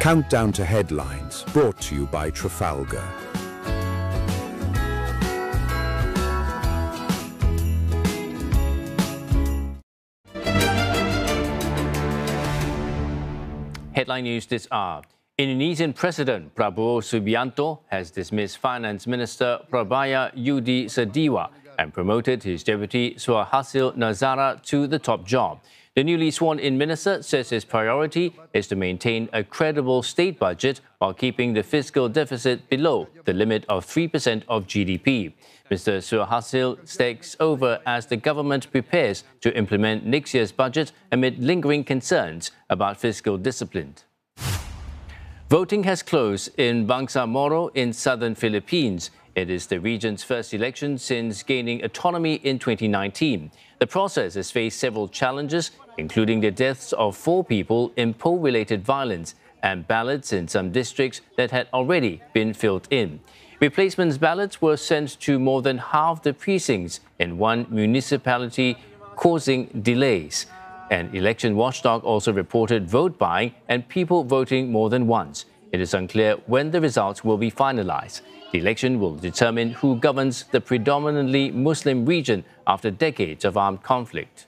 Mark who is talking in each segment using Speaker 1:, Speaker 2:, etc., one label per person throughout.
Speaker 1: Countdown to Headlines, brought to you by Trafalgar.
Speaker 2: Headline news this hour. Indonesian President Prabowo Subianto has dismissed Finance Minister Prabowo Yudi Sediwa and promoted his deputy Suharsil Nazara to the top job. The newly sworn-in minister says his priority is to maintain a credible state budget while keeping the fiscal deficit below the limit of 3% of GDP. Mr. Suharsil takes over as the government prepares to implement next year's budget amid lingering concerns about fiscal discipline. Voting has closed in Bangsamoro in southern Philippines. It is the region's first election since gaining autonomy in 2019. The process has faced several challenges, including the deaths of 4 people in poll-related violence and ballots in some districts that had already been filled in. Replacement ballots were sent to more than half the precincts in one municipality, causing delays. An election watchdog also reported vote buying and people voting more than once. It is unclear when the results will be finalized. The election will determine who governs the predominantly Muslim region after decades of armed conflict.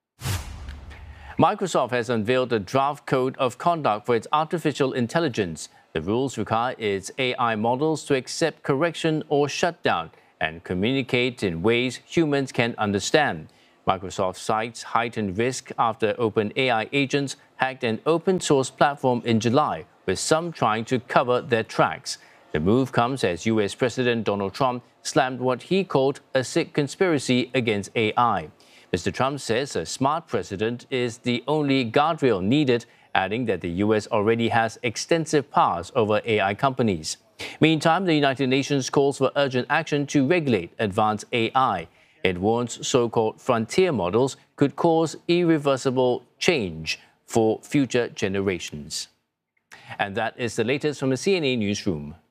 Speaker 2: Microsoft has unveiled a draft code of conduct for its artificial intelligence. The rules require its AI models to accept correction or shut down and communicate in ways humans can understand. Microsoft cites heightened risk after OpenAI agents hacked an open-source platform in July, with some trying to cover their tracks. The move comes as US President Donald Trump slammed what he called a sick conspiracy against AI. Mr. Trump says a smart president is the only guardrail needed, adding that the US already has extensive powers over AI companies. Meantime, the United Nations calls for urgent action to regulate advanced AI. It warns so-called frontier models could cause irreversible change for future generations. And that is the latest from the CNA Newsroom.